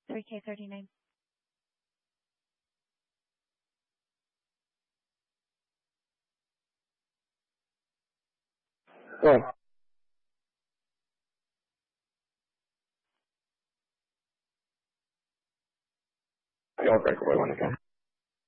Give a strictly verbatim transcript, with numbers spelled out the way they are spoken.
three K thirty-nine. Yeah. I'll break away one again.